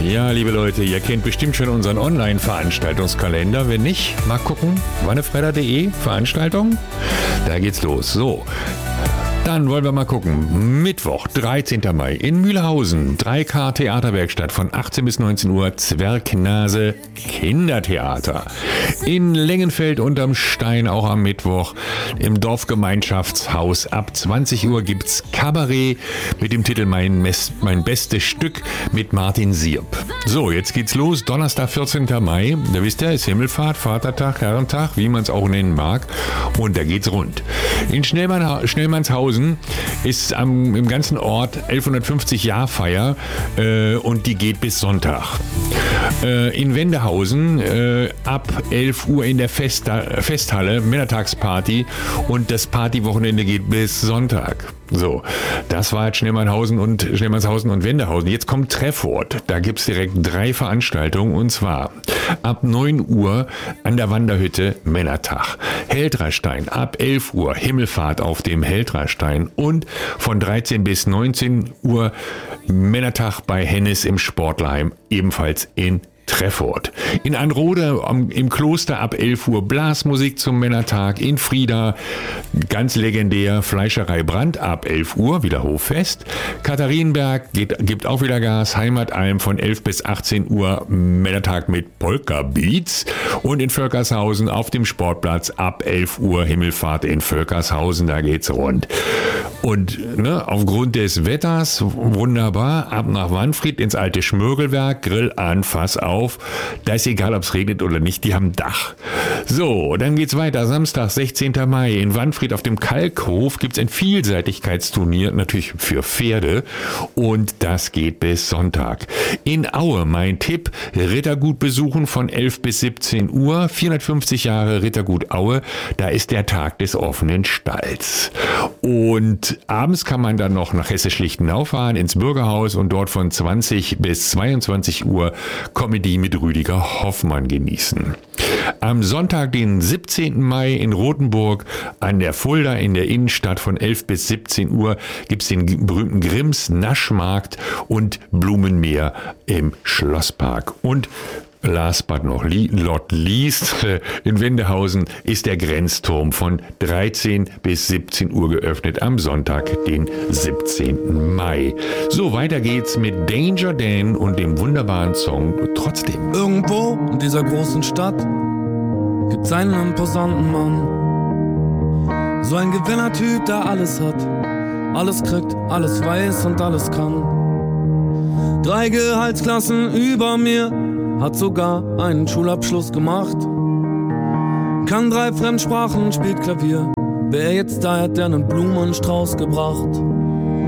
Ja, liebe Leute, ihr kennt bestimmt schon unseren Online-Veranstaltungskalender. Wenn nicht, mal gucken. wannefredder.de Veranstaltung. Da geht's los. So. Dann wollen wir mal gucken. Mittwoch, 13. Mai in Mühlhausen. 3K Theaterwerkstatt von 18 bis 19 Uhr. Zwergnase Kindertheater. In Lengenfeld unterm Stein auch am Mittwoch. Im Dorfgemeinschaftshaus ab 20 Uhr gibt's Kabarett mit dem Titel Mein bestes Stück mit Martin Sierp. So, jetzt geht's los. Donnerstag, 14. Mai. Da wisst ihr, ist Himmelfahrt, Vatertag, Herrentag, wie man es auch nennen mag. Und da geht's rund. In Schnellmannshausen ist im ganzen Ort 1150-Jahr-Feier und die geht bis Sonntag. In Wendehausen ab 11 Uhr in der Festhalle Männertagsparty und das Partywochenende geht bis Sonntag. So, das war jetzt Schnellmannshausen und Wendehausen. Jetzt kommt Treffort. Da gibt es direkt 3 Veranstaltungen und zwar ab 9 Uhr an der Wanderhütte Männertag. Heldrastein ab 11 Uhr Himmelfahrt auf dem Heldrastein und von 13 bis 19 Uhr Männertag bei Hennes im Sportlerheim, ebenfalls in Treffort. In Anrode im Kloster ab 11 Uhr Blasmusik zum Männertag. In Frieda ganz legendär Fleischerei Brandt ab 11 Uhr, wieder Hoffest. Katharinenberg gibt auch wieder Gas. Heimatalm von 11 bis 18 Uhr Männertag mit Polka Beats. Und in Völkershausen auf dem Sportplatz ab 11 Uhr Himmelfahrt in Völkershausen, da geht's rund. Und aufgrund des Wetters wunderbar, ab nach Wanfried ins alte Schmörgelwerk, Grill an, Fass auf. Da ist egal, ob es regnet oder nicht, die haben Dach. So, dann geht's weiter. Samstag, 16. Mai in Wanfried auf dem Kalkhof gibt es ein Vielseitigkeitsturnier, natürlich für Pferde. Und das geht bis Sonntag. In Aue, mein Tipp, Rittergut besuchen von 11 bis 17 Uhr. 450 Jahre Rittergut Aue, da ist der Tag des offenen Stalls. Und abends kann man dann noch nach Hessisch-Lichtenau fahren, ins Bürgerhaus und dort von 20 bis 22 Uhr Comedy mit Rüdiger Hoffmann genießen. Am Sonntag, den 17. Mai in Rothenburg an der Fulda in der Innenstadt von 11 bis 17 Uhr gibt es den berühmten Grimms Naschmarkt und Blumenmeer im Schlosspark. Und last but not least, in Wendehausen ist der Grenzturm von 13 bis 17 Uhr geöffnet am Sonntag, den 17. Mai. So, weiter geht's mit Danger Dan und dem wunderbaren Song Trotzdem. Irgendwo in dieser großen Stadt gibt's einen imposanten Mann. So ein Gewinnertyp, der alles hat, alles kriegt, alles weiß und alles kann. 3 Gehaltsklassen über mir, hat sogar einen Schulabschluss gemacht. Kann 3 Fremdsprachen, spielt Klavier. Wer jetzt da, hat der einen Blumenstrauß gebracht.